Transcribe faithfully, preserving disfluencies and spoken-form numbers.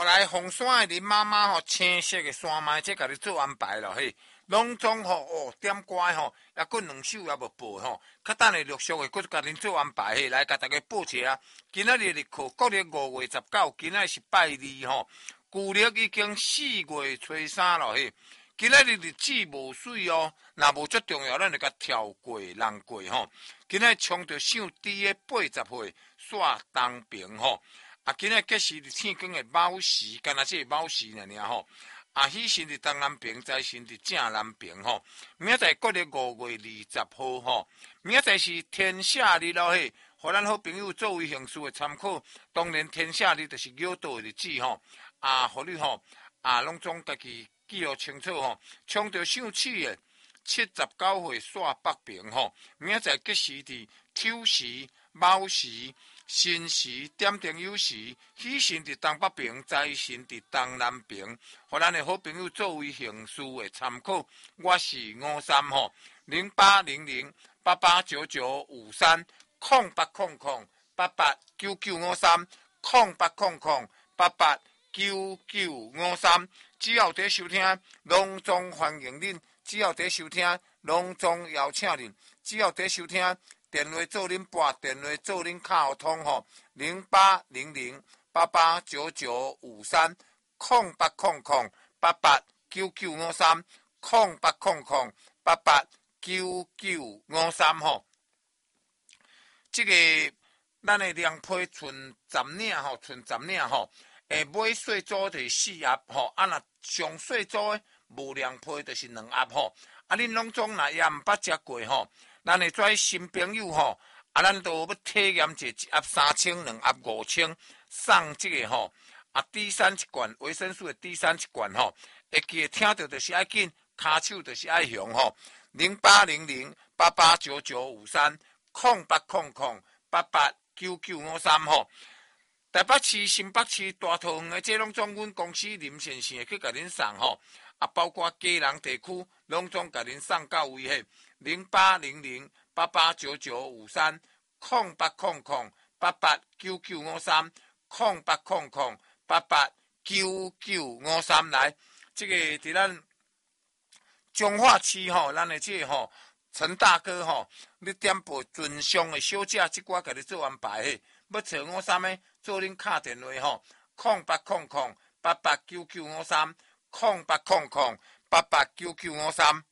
后来凤山的林妈妈吼，青色的山脉，这甲你做安排咯嘿。拢总吼哦，点歌吼，也佫两首也无报吼，较等下陆续的佫甲恁做安排嘿，来甲大家报一下。今仔日日课，国历五月十九，今仔是拜二吼，旧历已经四月初三咯嘿。今仔日日子无水哦，若无足重要，咱就甲跳过、人过吼。今仔冲着上低的八十岁煞东平吼，啊，今仔计时日天光的卯时，干那这卯时呢尔吼。啊，喜神伫东南边，财神伫正南边吼。明仔载国历五月二十号吼，明仔载是天赦日咯嘿，互咱好朋友作为形式的参考。当然，天赦日就是酉倒的日子吼。啊，互你吼啊，拢总家己记录清楚吼。冲着上次的七十九岁煞北平吼，明仔载吉时伫丑时、卯时。申时、点灯酉时，喜神伫东北边，财神伫东南边，互咱的好朋友作为形式的参考。我是五三吼，零八零零八八九九五三空八空空八八九九五三空八空空八八九九五三，只要伫收听，隆重欢迎恁；只要伫收听，隆重邀请恁；只要伫收听。电话做恁拨，电话做恁卡通吼，零八零零八八九九五三空八空空八八九九五三空八空空八八九九五三吼。这个咱的粮批剩十领吼，剩十领吼，诶，买细组就是四盒吼，啊若上细组的无粮批就是两盒吼，啊恁拢总若也毋捌食过吼。咱的做新朋友吼，啊，咱都要体验者一盒三千，两盒五千，送这个吼啊，D 三一罐维生素的 D 三一罐吼，会记听到就是爱紧，骹手就是爱响吼，零八零零八八九九五三空八空空八八九九五三吼。台北市、新北市、大桃园的这拢总阮公司林先生会去甲恁送吼，啊，包括基隆地区拢总甲恁送到位嘿。零八零零八八九九五三空八空空八八九九五三空八空空八八九九五三来，这个伫咱彰化市吼，咱的这个吼陈大哥吼，你点播尊上的小姐，即寡甲你做安排嘿，要找五三的做恁敲电话吼，空八空空八八九九五三空八空空八八九九五三。